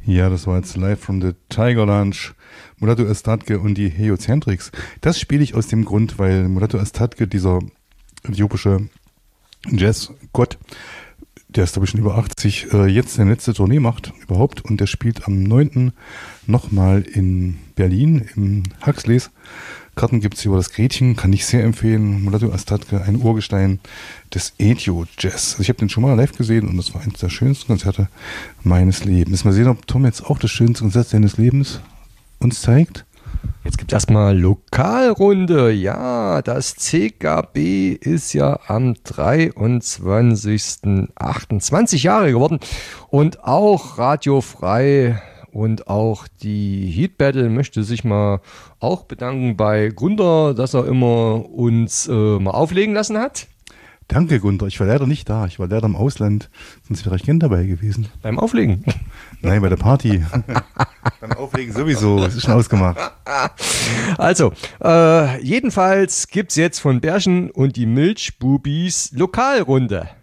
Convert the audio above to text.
Ja, das war jetzt live from the Tiger Lounge. Mulatu Astatke und die Heliocentrics. Das spiele ich aus dem Grund, weil Mulatu Astatke, dieser äthiopische Jazz-Gott, der ist, glaube ich, schon über 80, jetzt seine letzte Tournee macht überhaupt. Und der spielt am 9. nochmal in Berlin, im Huxleys. Karten gibt es über das Gretchen, kann ich sehr empfehlen. Mulatu Astatke, ein Urgestein des Ethio-Jazz. Also ich habe den schon mal live gesehen und das war eines der schönsten Konzerte meines Lebens. Mal sehen, ob Tom jetzt auch das schönste Konzert seines Lebens uns zeigt. Jetzt gibt es erstmal Lokalrunde. Ja, das CKB ist ja am 23. 28 Jahre geworden und auch radiofrei. Und auch die Heat Battle möchte sich mal auch bedanken bei Gunther, dass er immer uns mal auflegen lassen hat. Danke, Gunther. Ich war leider nicht da. Ich war leider im Ausland. Sonst wäre ich gern dabei gewesen. Beim Auflegen? Nein, bei der Party. Beim Auflegen sowieso. Das ist schon ausgemacht. Also, jedenfalls gibt es jetzt von Bärchen und die Milchbubis Lokalrunde.